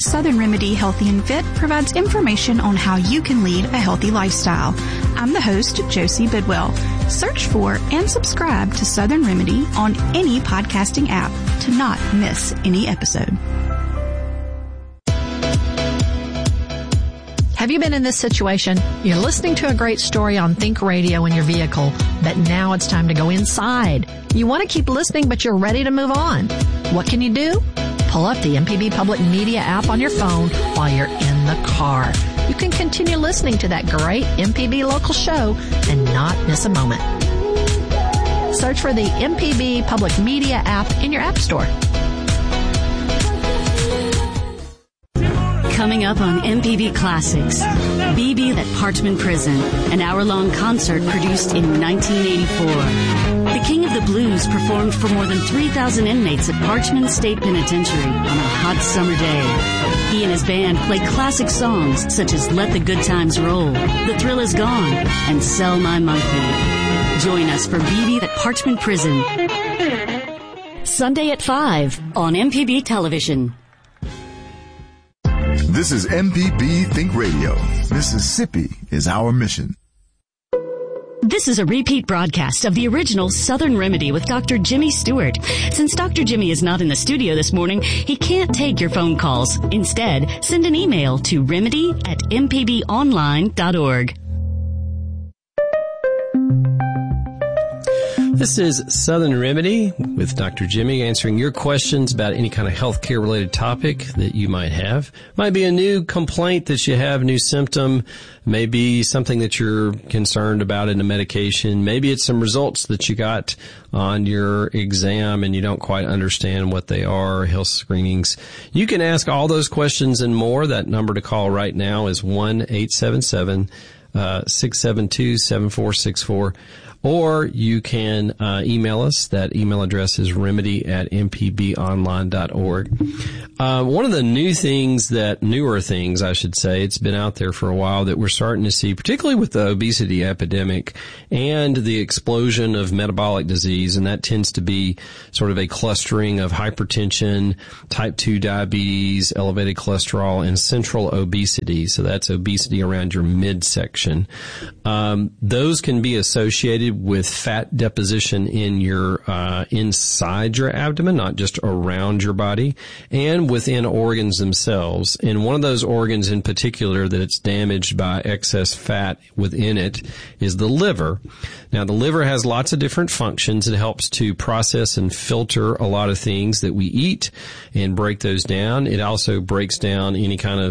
Southern Remedy Healthy and Fit provides information on how you can lead a healthy lifestyle. I'm the host, Josie Bidwell. Search for and subscribe to Southern Remedy on any podcasting app to not miss any episode. Have you been in this situation? You're listening to a great story on Think Radio in your vehicle, but now it's time to go inside. You want to keep listening, but you're ready to move on. What can you do? Pull up the MPB Public Media app on your phone while you're in the car. You can continue listening to that great MPB local show and not miss a moment. Search for the MPB Public Media app in your app store. Coming up on MPB Classics, BB at Parchman Prison, an hour-long concert produced in 1984. The King of the Blues performed for more than 3,000 inmates at Parchman State Penitentiary on a hot summer day. He and his band played classic songs such as Let the Good Times Roll, The Thrill Is Gone, and Sell My Monkey. Join us for BB at Parchman Prison, Sunday at 5 on MPB Television. This is MPB Think Radio. Mississippi is our mission. This is a repeat broadcast of the original Southern Remedy with Dr. Jimmy Stewart. Since Dr. Jimmy is not in the studio this morning, he can't take your phone calls. Instead, send an email to remedy@mpbonline.org. This is Southern Remedy with Dr. Jimmy answering your questions about any kind of healthcare related topic that you might have. Might be a new complaint that you have, new symptom, maybe something that you're concerned about in a medication. Maybe it's some results that you got on your exam and you don't quite understand what they are, health screenings. You can ask all those questions and more. That number to call right now is 1-877-672-7464. Or you can email us. That email address is remedy@mpbonline.org. One of the newer things, I should say, it's been out there for a while that we're starting to see, particularly with the obesity epidemic and the explosion of metabolic disease, and that tends to be sort of a clustering of hypertension, type 2 diabetes, elevated cholesterol, and central obesity. So that's obesity around your midsection. Those can be associated with fat deposition in your inside your abdomen, not just around your body, and within organs themselves. And one of those organs in particular that it's damaged by excess fat within it is the liver. Now, the liver has lots of different functions. It helps to process and filter a lot of things that we eat and break those down. It also breaks down any kind of